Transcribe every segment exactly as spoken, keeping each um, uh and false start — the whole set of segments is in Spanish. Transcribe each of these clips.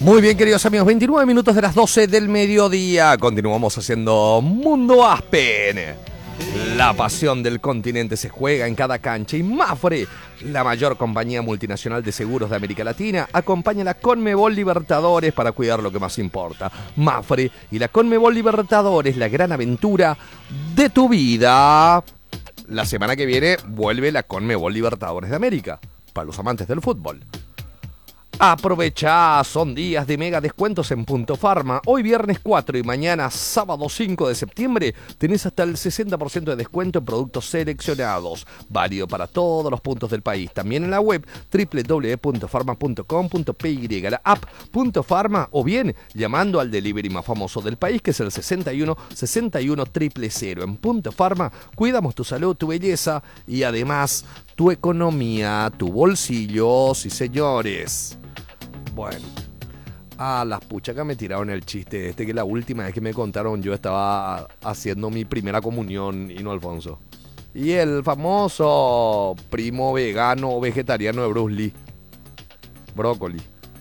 Muy bien, queridos amigos, veintinueve minutos de las doce del mediodía. Continuamos haciendo Mundo Aspen. La pasión del continente se juega en cada cancha y Mapfre, la mayor compañía multinacional de seguros de América Latina, acompaña a la Conmebol Libertadores para cuidar lo que más importa. Mapfre y la Conmebol Libertadores, la gran aventura de tu vida. La semana que viene vuelve la Conmebol Libertadores de América, para los amantes del fútbol. Aprovecha, son días de mega descuentos en Punto Pharma. Hoy viernes cuatro y mañana sábado cinco de septiembre tenés hasta el sesenta por ciento de descuento en productos seleccionados. Válido para todos los puntos del país. También en la web doble u doble u doble u punto pharma punto com punto p y, la app Punto Pharma o bien llamando al delivery más famoso del país que es el sesenta y uno sesenta y uno cero cero cero. En Punto Pharma cuidamos tu salud, tu belleza y además tu economía, tu bolsillo, sí señores. Bueno, a las puchas que me tiraron el chiste este, que la última vez que me contaron yo estaba haciendo mi primera comunión, y no Alfonso. Y el famoso primo vegano o vegetariano de Bruce Lee, brócoli.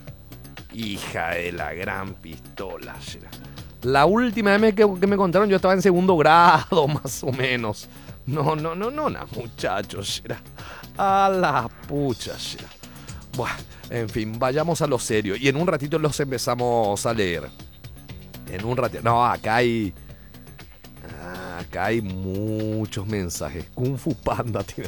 Hija de la gran pistola. La última vez que, que me contaron yo estaba en segundo grado, más o menos. No, no, no, no, no, muchachos. A las puchas. Bueno, en fin, vayamos a lo serio. Y en un ratito los empezamos a leer. En un ratito. No, acá hay. Acá hay muchos mensajes. Kung Fu Panda, tío.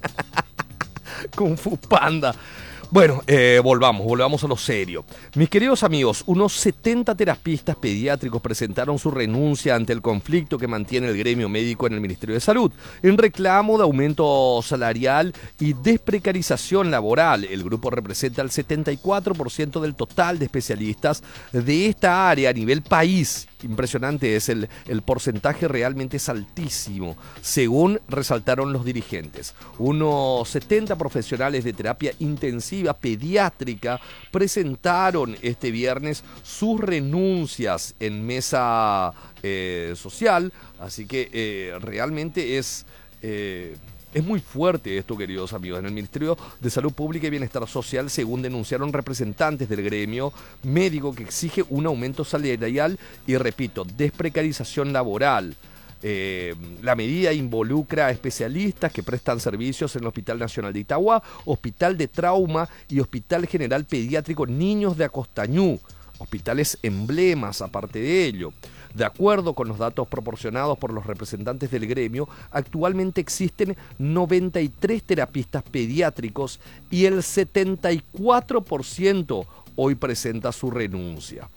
Kung Fu Panda. Bueno, eh, volvamos, volvamos a lo serio. Mis queridos amigos, unos setenta terapistas pediátricos presentaron su renuncia ante el conflicto que mantiene el gremio médico en el Ministerio de Salud, en reclamo de aumento salarial y desprecarización laboral. El grupo representa el setenta y cuatro por ciento del total de especialistas de esta área a nivel país. Impresionante es el, el porcentaje, realmente es altísimo, según resaltaron los dirigentes. Unos setenta profesionales de terapia intensiva pediátrica presentaron este viernes sus renuncias en mesa eh, social, así que eh, realmente es... Eh, Es muy fuerte esto, queridos amigos. En el Ministerio de Salud Pública y Bienestar Social, según denunciaron representantes del gremio médico, que exige un aumento salarial y, repito, desprecarización laboral. Eh, la medida involucra a especialistas que prestan servicios en el Hospital Nacional de Itagua, Hospital de Trauma y Hospital General Pediátrico Niños de Acostañú. Hospitales emblemas, aparte de ello. De acuerdo con los datos proporcionados por los representantes del gremio, actualmente existen noventa y tres terapistas pediátricos y el setenta y cuatro por ciento hoy presenta su renuncia.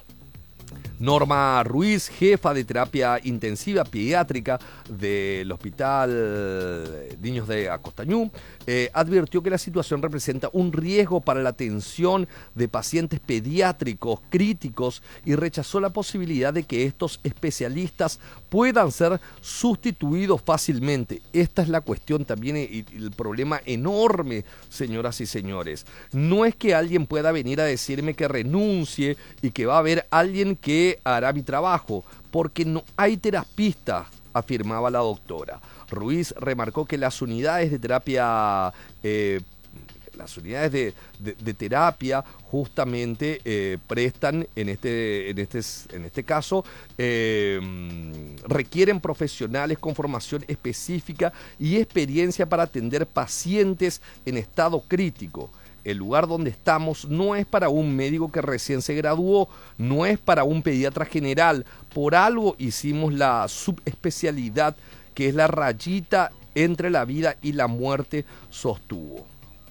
Norma Ruiz, jefa de terapia intensiva pediátrica del Hospital Niños de Acostañú, eh, advirtió que la situación representa un riesgo para la atención de pacientes pediátricos críticos y rechazó la posibilidad de que estos especialistas puedan ser sustituidos fácilmente. Esta es la cuestión también y el problema enorme, señoras y señores. No es que alguien pueda venir a decirme que renuncie y que va a haber alguien que hará mi trabajo, porque no hay terapistas, afirmaba la doctora. Ruiz remarcó que las unidades de terapia, eh, las unidades de, de, de terapia justamente eh, prestan, en este, en este, en este caso, eh, requieren profesionales con formación específica y experiencia para atender pacientes en estado crítico. El lugar donde estamos no es para un médico que recién se graduó, no es para un pediatra general. Por algo hicimos la subespecialidad, que es la rayita entre la vida y la muerte, sostuvo.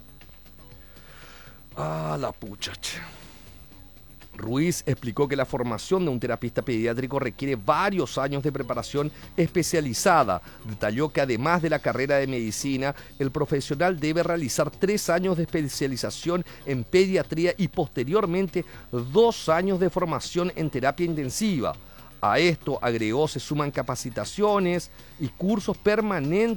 Ah, la pucha. Ruiz explicó que la formación de un terapista pediátrico requiere varios años de preparación especializada. Detalló que además de la carrera de medicina, el profesional debe realizar tres años de especialización en pediatría y posteriormente dos años de formación en terapia intensiva. A esto, agregó, se suman capacitaciones y cursos permanentes